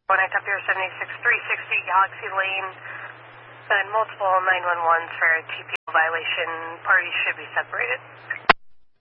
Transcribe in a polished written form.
When I top here 76360 Galaxy Lane, and multiple 911s for a TPO violation. Parties should be separated.